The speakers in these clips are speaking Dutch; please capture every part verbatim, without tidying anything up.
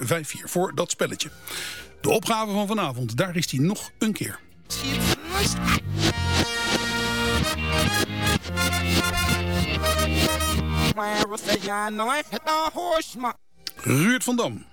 vijf vier voor dat spelletje. De opgave van vanavond, daar is die nog een keer. Ruud van Dam.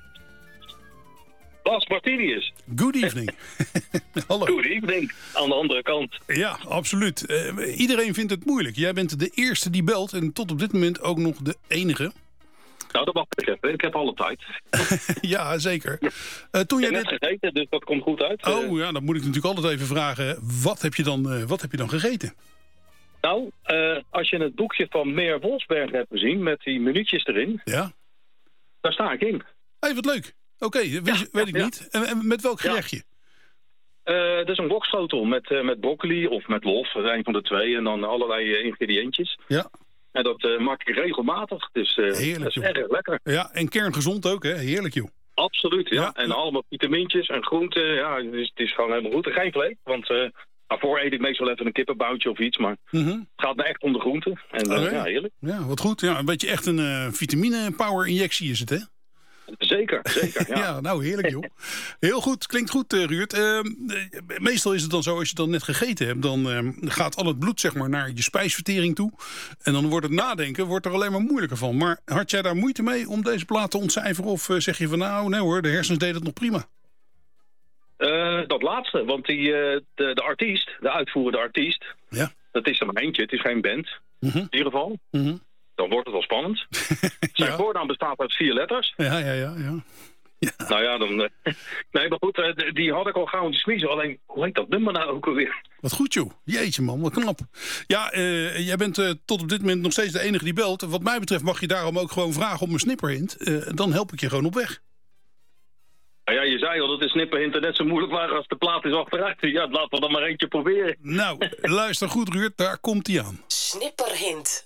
Bas Martinius. Good evening. Hallo. Good evening, aan de andere kant. Ja, absoluut. Uh, iedereen vindt het moeilijk. Jij bent de eerste die belt en tot op dit moment ook nog de enige. Nou, dat mag ik even. Ik heb alle tijd. Ja, zeker. Uh, toen ik jij heb net dit... gegeten, dus dat komt goed uit. Oh ja, dan moet ik natuurlijk altijd even vragen. Wat heb je dan, uh, wat heb je dan gegeten? Nou, uh, als je het boekje van Meer Wolfsberg hebt gezien met die minuutjes erin. Ja. Daar sta ik in. Hé, wat leuk. Oké, okay, weet, ja, weet ik ja. niet. En, en met welk gerechtje? Ja. Uh, dat is een wokschotel met, uh, met broccoli of met lof, een van de twee. En dan allerlei uh, ingrediëntjes. Ja. En dat uh, maak ik regelmatig. Dus uh, Heerlijk, dat is joh. Erg lekker. Ja, en kerngezond ook, hè? Heerlijk, joh. Absoluut, ja. ja. En allemaal vitamintjes en groenten. Ja, het is, het is gewoon helemaal goed. En geen vlees, want uh, daarvoor eet ik meestal even een kippenboutje of iets. Maar mm-hmm. het gaat me echt om de groenten. En uh, okay. ja, heerlijk. Ja, wat goed. Ja, een beetje echt een uh, vitamine-power-injectie is het, hè? Zeker, zeker. Ja. Ja, nou heerlijk joh. Heel goed, klinkt goed uh, Ruud. Uh, meestal is het dan zo, als je het dan net gegeten hebt, dan uh, gaat al het bloed zeg maar naar je spijsvertering toe. En dan wordt het nadenken wordt er alleen maar moeilijker van. Maar had jij daar moeite mee om deze plaat te ontcijferen? Of uh, zeg je van nou, nee hoor, de hersens deden het nog prima? Uh, dat laatste, want die, uh, de, de artiest, de uitvoerende artiest, ja. Dat is er maar eentje, het is geen band, mm-hmm. in ieder geval. Mm-hmm. Dan wordt het wel spannend. Zijn ja. voornaam bestaat uit vier letters. Ja, ja, ja. ja. ja. Nou ja, dan... Uh, nee, maar goed, uh, die had ik al gauw in de smiezen. Alleen, hoe heet dat nummer nou ook alweer? Wat goed, joh. Jeetje, man. Wat knap. Ja, uh, jij bent uh, tot op dit moment nog steeds de enige die belt. Wat mij betreft mag je daarom ook gewoon vragen om een snipperhint. Uh, dan help ik je gewoon op weg. Nou ja, je zei al dat de snipperhinten net zo moeilijk waren als de plaat is achteruit. Ja, laten we dan maar eentje proberen. Nou, luister goed, Ruud. Daar komt hij aan. Snipperhint.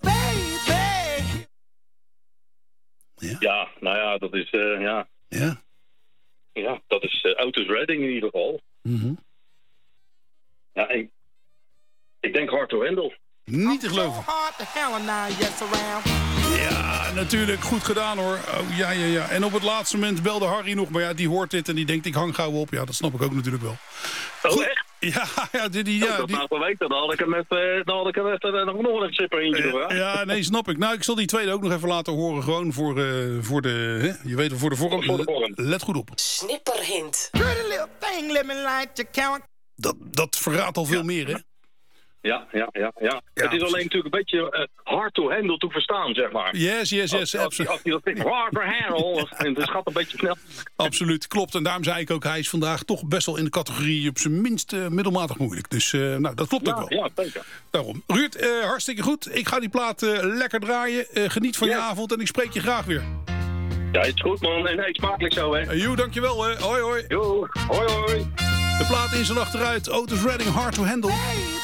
Ja. ja, nou ja, dat is, uh, ja. Ja? Ja, dat is uh, Otis Redding in ieder geval. Mm-hmm. Ja, ik, ik denk Hard to Handle. Niet te geloven. Ja, natuurlijk. Goed gedaan hoor. Oh, ja, ja, ja. En op het laatste moment belde Harry nog. Maar ja, die hoort dit en die denkt ik hang gauw op. Ja, dat snap ik ook natuurlijk wel. Oh, goed. Echt? Ja, ja, die, die, ja, ja, dat die... nou wel weten, dan had ik hem even, dan had ik hem even nog, nog een zipper eentje gevraagd. Ja, nee, snap ik. Nou, ik zal die tweede ook nog even laten horen. Gewoon voor, uh, voor de, hè? Je weet wel, voor de vorm. Voor de vorm. Let goed op. Snipperhint. Dat, dat verraadt al veel ja. meer, hè? Ja, ja, ja, ja. ja. Het is precies. alleen natuurlijk een beetje uh, hard to handle te verstaan, zeg maar. Yes, yes, yes. Als, als, als je dat vindt, hard to handle, en het gaat een beetje snel. Absoluut, klopt. En daarom zei ik ook, hij is vandaag toch best wel in de categorie op zijn minst uh, middelmatig moeilijk. Dus uh, nou, dat klopt ja, ook wel. Ja, zeker. Daarom. Ruud, uh, hartstikke goed. Ik ga die plaat uh, lekker draaien. Uh, geniet van ja. je avond en ik spreek je graag weer. Ja, het is goed man. En hey, smakelijk zo, hè. Uh, jo, dankjewel, hè. Hoi, hoi. Jo, hoi, hoi. De plaat in zijn achteruit. Otis Redding, Hard to Handle.